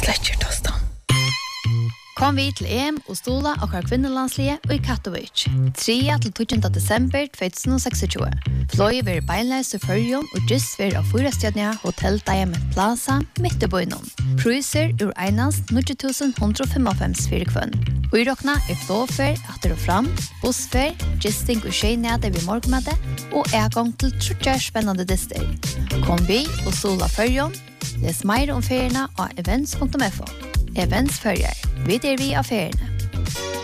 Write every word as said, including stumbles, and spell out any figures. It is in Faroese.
släcker tostan. Kom vi til E M og stola og kvar kvinnelandslige og i Katowice. tredje til tjuende desember tjuetusen seksogtjúgu. Fløy ver beinleis til Førjum og just ver av fyrastjadnia Hotel Diamond Plaza midt i bøynon. Priser ur einast nio tusen one hundred fifty-fem fyrir kvønn. Uirokna er flåfer, atter og fram, bussfer, gisting og skjeinede ved morgmøte og egang til trutjar spennende dister. Kom vi og stola Førjum. Les mer om feriene av events punktum f o. Events førjer. Vi der vi av feriene.